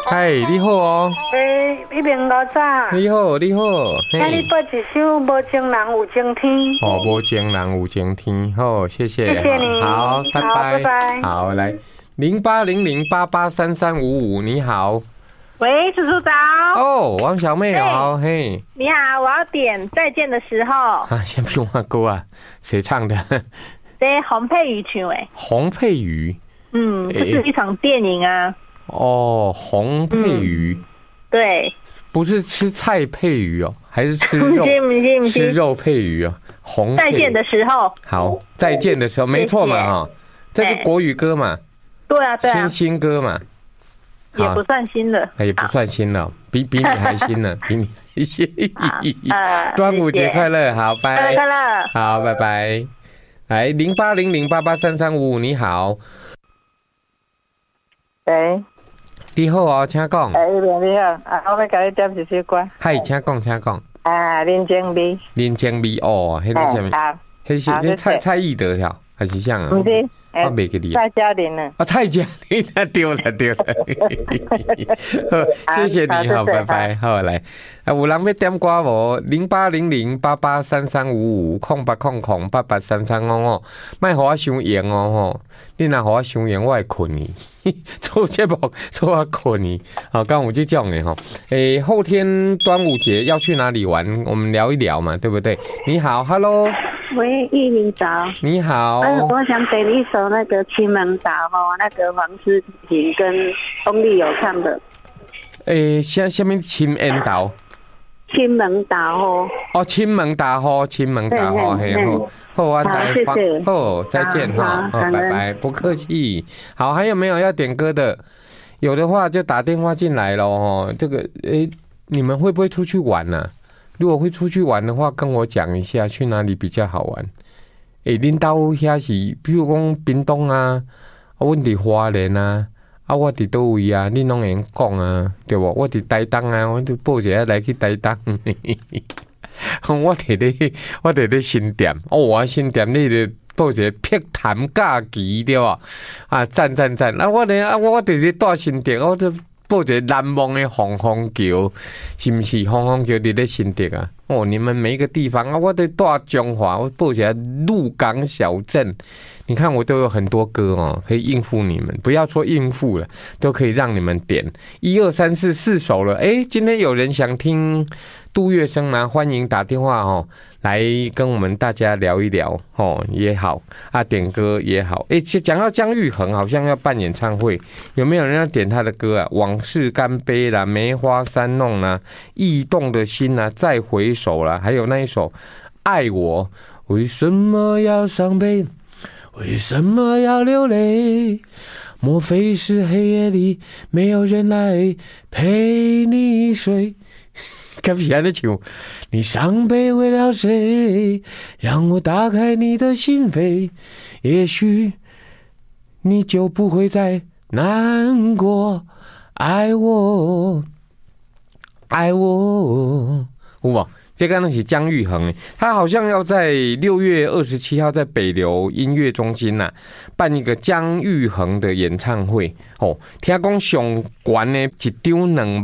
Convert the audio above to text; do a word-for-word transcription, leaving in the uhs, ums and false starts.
嗨，你好哦。 诶，一零五早。 你好，你好。 请你播一首《无情人有情天》。 哦，无情人有情天。好，谢谢。 谢谢你。 好，拜拜。 好，拜拜。 好，来，零八零零八八三三五五，你好。 喂，叔叔早。 哦，王小妹哦，嘿。 你好，我要点《再见的时候》。 啊，先不用歌啊，谁唱的？ 对，洪佩瑜唱诶。 洪佩瑜。 嗯，这是一场电影啊。 哦，洪佩瑜、嗯， 对， 不是吃菜配鱼哦，还是吃肉？吃肉配鱼哦。洪再见的时候， 好，再见的时候，没错嘛哈、哦，这是国语歌嘛， 对啊对啊， 新新歌嘛， 也不算新的， 也不算新了，比比你还新呢，比你还新。 呃， 端午节快乐，好，拜， 快乐， 好，拜拜。来，零八零零八八三三五五，你好， 喂。 你好哦，请讲。 哎，你好，你好，啊，我要甲你点一首歌。 嗨，请讲，请讲。 啊，林静美。 林静美哦，迄个什么？ 好。 迄是迄蔡蔡依德呀，还是像啊？ 不是， 我袂记你。 蔡嘉玲呢？ 啊，蔡嘉玲，那丢了丢了。谢谢你，好，拜拜，好来。啊，有人要点歌无？零八零零八八三三五五空八空空八八三三五五，莫互我伤严哦吼！你若互我伤严，我会困你。做节目做我困你。好，刚有这种的吼。诶，后天端午节要去哪里玩？我们聊一聊嘛，对不对？你好 ，Hello。 喂，玉林早。 你好。 呃，我想点一首那个《青门岛》哦，那个黄诗婷跟翁立友唱的。 诶，什什么青门岛？ 青门岛哦。 哦，青门大河，青门大河，嘿好，好，我再好，再见哈，好，拜拜，不客气。好，还有没有要点歌的？有的话就打电话进来咯哦。这个，诶，你们会不会出去玩呢、啊？如果会出去玩的话，跟我讲一下去哪里比较好玩。诶，恁兜遐是，比如讲屏东啊，啊，阮伫花莲啊，啊，我伫倒位啊，恁拢会讲啊，对无？我伫台东啊，我就报一下来去台东。我伫咧，我伫咧新店，哦，我新店你咧报一个碧潭假期对无？啊，赞赞赞！啊，我咧啊，我伫咧住新店，我就。报一个难忘的凤凰桥，是不是？凤凰桥伫咧新店啊？哦，你们每一个地方啊，我在住中华，我报一下鹿港小镇。你看我都有很多歌哦，可以应付你们。不要说应付了，都可以让你们点一二三四四首了。哎，今天有人想听杜月笙吗？欢迎打电话哦，来跟我们大家聊一聊哦，也好啊，点歌也好。哎，讲到姜育恒，好像要办演唱会，有没有人要点他的歌啊？往事干杯啦，梅花三弄啦，驿动的心啦，再回首啦，还有那一首爱我，为什么要伤悲？为什么要流泪？莫非是黑夜里没有人来陪你睡？敢是安尼唱？你伤悲为了谁？让我打开你的心扉，也许你就不会再难过。爱我，爱我，有无？这个那是姜育恒，他好像要在六月二十七号在北流音乐中心呐、啊、办一个姜育恒的演唱会哦。听讲上悬的一张两